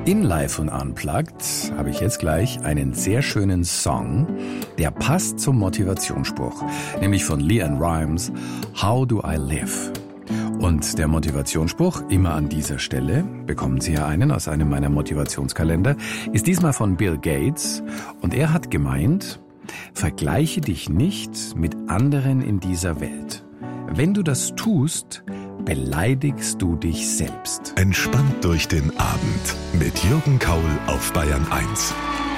In Live und Unplugged habe ich jetzt gleich einen sehr schönen Song, der passt zum Motivationsspruch, nämlich von LeAnn Rimes, How Do I Live? Und der Motivationsspruch, immer an dieser Stelle, bekommen Sie ja einen aus einem meiner Motivationskalender, ist diesmal von Bill Gates und er hat gemeint, vergleiche dich nicht mit anderen in dieser Welt. Wenn du das tust, beleidigst du dich selbst. Entspannt durch den Abend mit Jürgen Kaul auf Bayern 1.